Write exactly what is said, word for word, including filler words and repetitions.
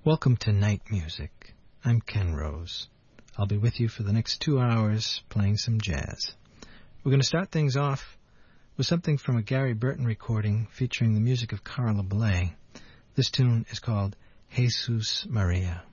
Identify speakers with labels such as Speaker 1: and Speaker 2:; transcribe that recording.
Speaker 1: Welcome to Night Music. I'm Ken Rose. I'll be with you for the next two hours playing some jazz. We're going to start things off with something from a Gary Burton recording featuring the music of Carla Bley. This tune is called Jesus Maria.